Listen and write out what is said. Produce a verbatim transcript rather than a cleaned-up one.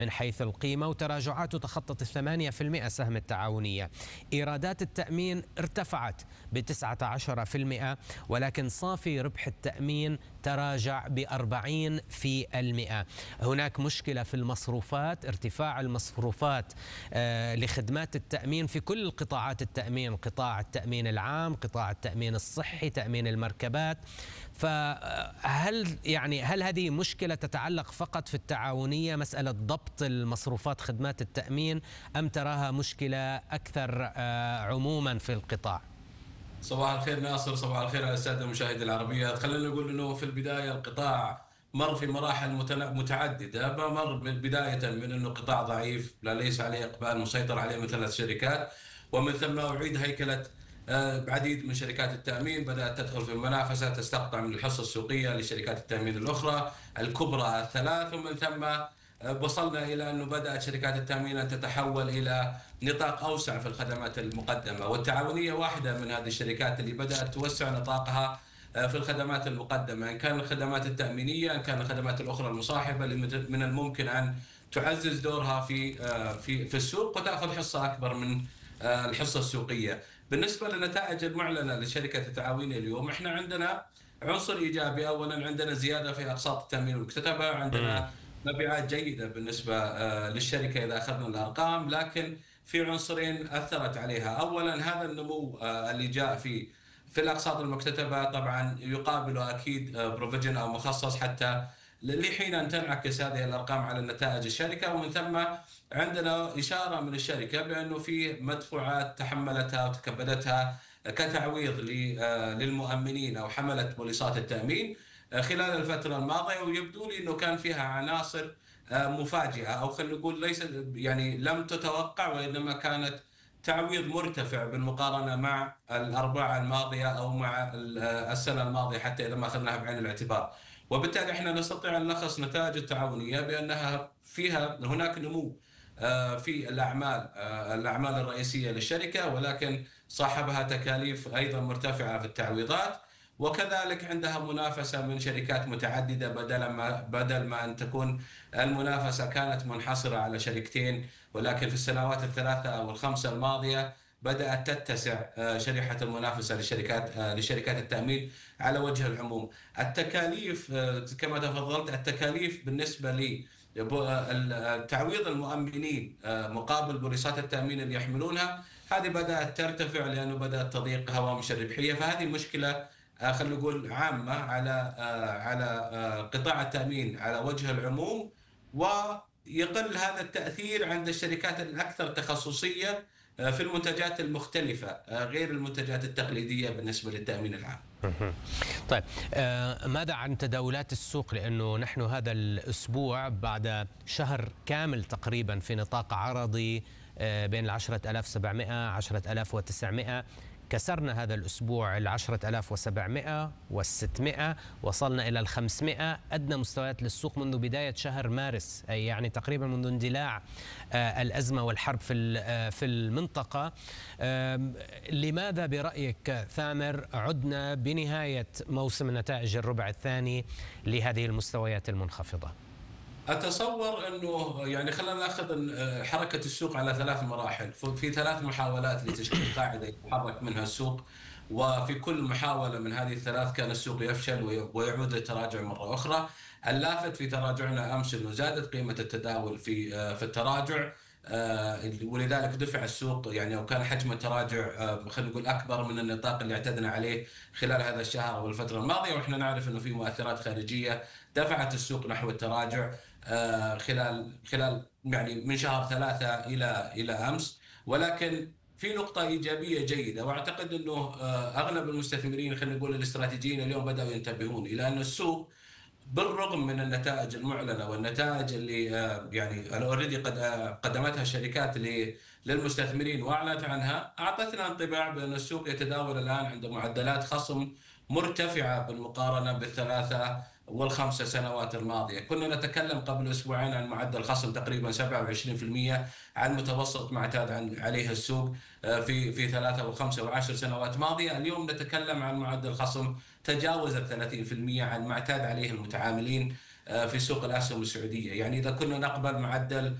من حيث القيمة، وتراجعاته تخطت الثمانية في المئة سهم التعاونية. إيرادات التأمين ارتفعت بتسعة عشر في المئة، ولكن صافي ربح التأمين تراجع بأربعين في المئة. هناك مشكلة في المصروفات، ارتفاع المصروفات آه لخدمات التأمين في كل قطاعات التأمين، قطاع التأمين العام، قطاع التأمين الصحي، تأمين المركبات. فهل يعني هل هذه مشكلة تتعلق فقط في التعاونية، مسألة ضبط المصروفات خدمات التأمين، أم تراها مشكلة أكثر آه عموما في القطاع؟ صباح الخير ناصر، صباح الخير على السادة المشاهدين العربية. خلينا نقول أنه في البداية القطاع مر في مراحل متعددة. مر بداية من أنه قطاع ضعيف لا ليس عليه إقبال مسيطر عليه من ثلاث شركات، ومن ثم أعيد هيكلة عديد من شركات التأمين، بدأت تدخل في المنافسة، تستقطع من الحصة السوقية لشركات التأمين الأخرى الكبرى الثلاث، ومن ثم وصلنا إلى أنه بدأت شركات التأمين أن تتحول إلى نطاق أوسع في الخدمات المقدمة، والتعاونية واحدة من هذه الشركات اللي بدأت توسع نطاقها في الخدمات المقدمة، إن كان الخدمات التأمينية، إن كان الخدمات الأخرى المصاحبة اللي من الممكن أن تعزز دورها في في في السوق وتأخذ حصة أكبر من الحصة السوقية. بالنسبة للنتائج المعلنة لشركة التعاونية اليوم، احنا عندنا عنصر إيجابي. أولا عندنا زيادة في أقساط التأمين المكتتبة، عندنا مبيعات جيدة بالنسبة للشركة إذا أخذنا الأرقام، لكن في عنصرين أثرت عليها. أولا هذا النمو اللي جاء في في الأقساط المكتتبة طبعا يقابل أكيد بروفيجن أو مخصص حتى لحين أن تنعكس هذه الأرقام على نتائج الشركة، ومن ثم عندنا إشارة من الشركة بأنه في مدفوعات تحملتها وتكبدتها كتعويض للمؤمنين أو حملة بوليصات التأمين خلال الفترة الماضية، ويبدو لي أنه كان فيها عناصر مفاجئة، أو خلينا نقول ليس يعني لم تتوقع، وإنما كانت تعويض مرتفع بالمقارنة مع الأرباع الماضية أو مع السنة الماضية حتى إذا ما أخذناها بعين الاعتبار. وبالتالي احنا نستطيع أن نلخص نتائج التعاونية بأنها فيها هناك نمو في الأعمال الأعمال الرئيسية للشركة، ولكن صاحبها تكاليف أيضا مرتفعة في التعويضات، وكذلك عندها منافسة من شركات متعددة بدل ما بدل ما أن تكون المنافسة كانت منحصرة على شركتين، ولكن في السنوات الثلاثة أو الخمسة الماضية بدأت تتسع شريحة المنافسة لشركات لشركات التأمين على وجه العموم. التكاليف كما تفضلت، التكاليف بالنسبة لي تعويض المؤمنين مقابل بوليصات التأمين اللي يحملونها هذه بدأت ترتفع لأنه بدأت تضيق هوامش الربحية، فهذه مشكلة خلينا نقول عامة على على قطاع التأمين على وجه العموم، ويقل هذا التأثير عند الشركات الأكثر تخصصية في المنتجات المختلفة غير المنتجات التقليدية بالنسبة للتأمين العام. طيب ماذا عن تداولات السوق؟ لأنه نحن هذا الأسبوع بعد شهر كامل تقريبا في نطاق عرضي بين العشرة آلاف وسبعمئة عشرة آلاف وتسعمئة، كسرنا هذا الأسبوع العشرة آلاف وسبعمئة والستمئة، وصلنا إلى الخمسمئة، أدنى مستويات للسوق منذ بداية شهر مارس، أي يعني تقريبا منذ اندلاع الأزمة والحرب في في المنطقة. لماذا برأيك ثامر عدنا بنهاية موسم نتائج الربع الثاني لهذه المستويات المنخفضة؟ أتصور أنه يعني خلينا نأخذ حركة السوق على ثلاث مراحل، في ثلاث محاولات لتشكيل قاعدة يتحرك منها السوق، وفي كل محاولة من هذه الثلاث كان السوق يفشل ويعود للتراجع مرة أخرى. اللافت في تراجعنا أمس أنه زادت قيمة التداول في في التراجع، ولذلك دفع السوق يعني وكان حجم التراجع خلينا نقول أكبر من النطاق اللي اعتدنا عليه خلال هذا الشهر والفترة الماضية، وإحنا نعرف أنه في مؤثرات خارجية دفعت السوق نحو التراجع خلال خلال يعني من شهر ثلاثة إلى إلى أمس. ولكن في نقطة إيجابية جيدة، وأعتقد أنه أغلب المستثمرين خلينا نقول الاستراتيجيين اليوم بدأوا ينتبهون إلى أن السوق بالرغم من النتائج المعلنة والنتائج اللي يعني اوريدي قد قدمتها الشركات للمستثمرين واعلنت عنها، اعطتنا انطباع بان السوق يتداول الان عند معدلات خصم مرتفعة بالمقارنة بالثلاثة والخمسة سنوات الماضية. كنا نتكلم قبل أسبوعين عن معدل خصم تقريبا سبعة وعشرين بالمئة عن متوسط ما اعتاد عليه السوق في في ثلاثة وخمسة وعشر سنوات ماضية. اليوم نتكلم عن معدل خصم تجاوز ثلاثين بالمئة عن ما اعتاد عليه المتعاملين في سوق الاسهم السعوديه. يعني اذا كنا نقبل معدل